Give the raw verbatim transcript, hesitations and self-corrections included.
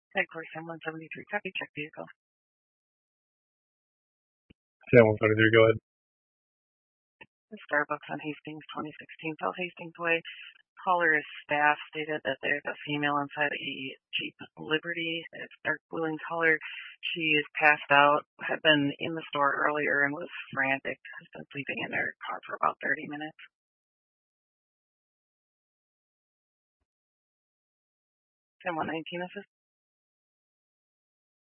Headquarters Sam one seventy-three, copy, check vehicle. Sam one seventy-three, go ahead. The Starbucks on Hastings, twenty sixteen South Hastings Way. Caller's staff stated that there's a female inside a Jeep Liberty. It's dark blue in color. She is passed out, had been in the store earlier and was frantic. Has been sleeping in her car for about thirty minutes. Sam one nineteen assist.